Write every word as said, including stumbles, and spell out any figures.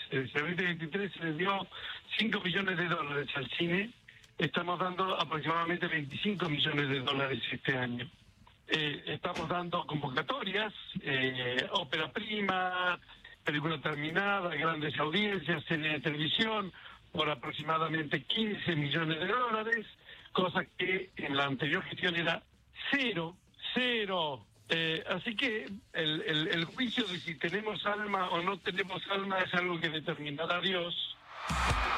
El veinte veintitrés se le dio cinco millones de dólares al cine. Estamos dando aproximadamente veinticinco millones de dólares este año. Eh, estamos dando convocatorias, eh, ópera prima, película terminada, grandes audiencias, cine de televisión, por aproximadamente quince millones de dólares, cosa que en la anterior gestión era cero, cero. Eh, así que el, el, el juicio de si tenemos alma o no tenemos alma es algo que determinará Dios.